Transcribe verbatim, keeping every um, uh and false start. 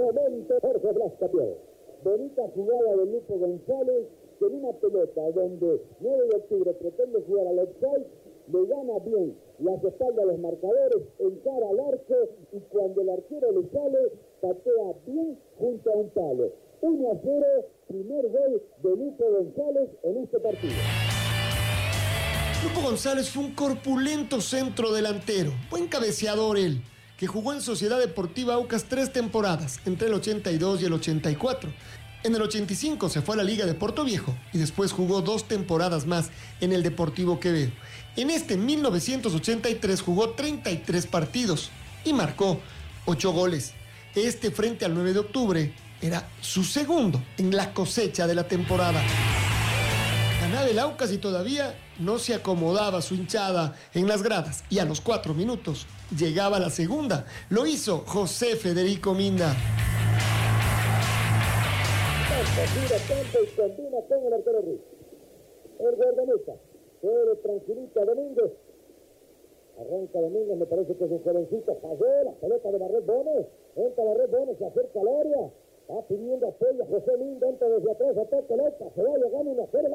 momento Jorge Blas Capió. Bonita jugada de Lupo González, que en una pelota donde nueve de octubre pretende jugar al offside, le gana bien las espaldas a los marcadores, encara al arco y cuando el arquero le sale, patea bien junto a un palo. uno a cero, primer gol de Lupo González en este partido. Lupo González fue un corpulento centro delantero, buen cabeceador él, que jugó en Sociedad Deportiva Aucas tres temporadas, entre el ochenta y dos y el ochenta y cuatro. En el ochenta y cinco se fue a la Liga de Portoviejo y después jugó dos temporadas más en el Deportivo Quevedo. En este mil novecientos ochenta y tres jugó treinta y tres partidos y marcó ocho goles. Este frente al nueve de octubre era su segundo en la cosecha de la temporada. Ganaba el Aucas y todavía no se acomodaba su hinchada en las gradas. Y a los cuatro minutos llegaba la segunda. Lo hizo José Federico Minda. Tira campo y combina con el arquero Ruiz. El guardameta. Puede tranquilita Domínguez. Arranca Domínguez, me parece que es un jovencito. Falló la pelota de Barret Bones. Entra Barret Bones, se acerca al área. Va pidiendo apoyo a José Minda. Entra desde atrás, ataca pelota. Se va llegando una cero.